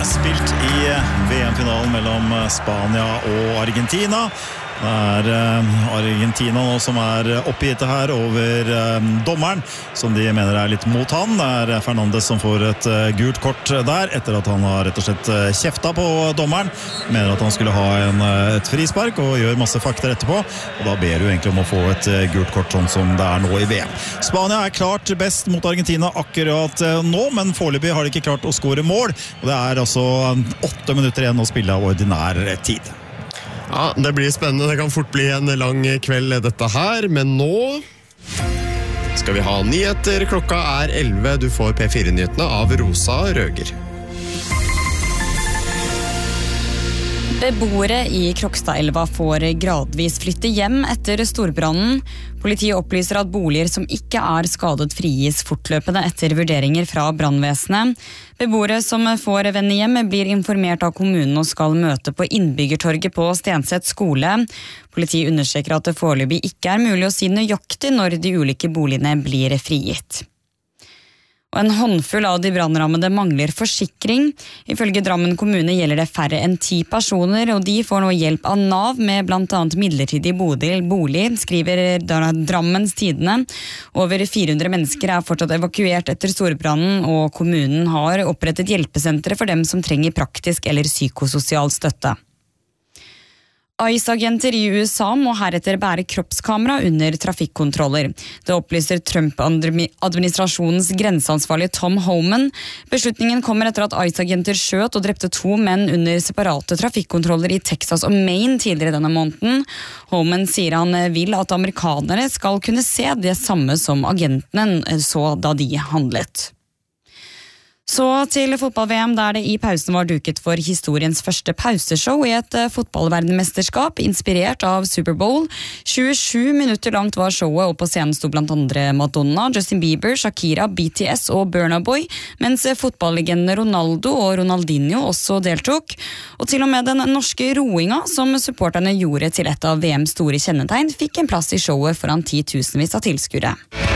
spilt i VM-finalen mellom Spania og Argentina. Det Argentina nå som oppgitt her over dommeren, som de mener litt mot han. Det Fernandes som får et gult kort der, etter at han har rett og slett kjeftet på dommeren. Mener at han skulle ha et frispark og gjør masse fakter etterpå. Og da ber du egentlig om å få et gult kort sånn som det nå i VM. Spania klart best mot Argentina akkurat nå, men foreløpig har de ikke klart å score mål. Og det altså 8 minutter igjen å spille av ordinær tid. Ja, det blir spennende. Det kan fort bli en lang kveld dette her, men nå skal vi ha nyheter. Klokka 11. Du får P4-nyhetene av Rosa Røger. Beboere i Krokstadelva får gradvis flytte hjem etter storbrannen. Politiet opplyser at boliger som ikke skadet frigis fortløpende etter vurderinger fra brannvesenet. Beboere som får vende hjem blir informert av kommunen og skal møte på innbyggertorget på Stenset skole. Politiet understreker at det foreløpig ikke mulig å si nøyaktig når de ulike boligene blir frigitt. Og en håndfull av de brannrammede mangler forsikring. Ifølge Drammen kommune gjelder det færre enn 10 personer, og de får nå hjelp av NAV med blant annet midlertidig bolig, skriver Drammens Tidende. Over 400 mennesker fortsatt evakuert etter storbrannen, og kommunen har opprettet hjelpesentre for dem som trenger praktisk eller psykososial støtte. ICE-agenter i USA må heretter bære kroppskamera under trafikkontroller. Det opplyser Trump-administrasjonens grenseansvarlige Tom Homan. Beslutningen kommer etter at ICE-agenter skjøt og drepte 2 menn under separate trafikkontroller i Texas og Maine tidligere denne måneden. Homan sier han vil at amerikanere skal kunne se det samme som agentene så da de handlet. Så til fotball-VM, der det i pausen var duket for historiens første pauseshow i et fotballverdenmesterskap, inspirert av Superbowl. 27 minutter langt var showet, og på scenen sto blant andre Madonna, Justin Bieber, Shakira, BTS og Burna Boy, mens fotballlegendene Ronaldo og Ronaldinho også deltok. Og til og med den norske roinga, som supporterne gjorde til et av VMs store kjennetegn, fikk en plass i showet foran 10 000-vis av tilskuere.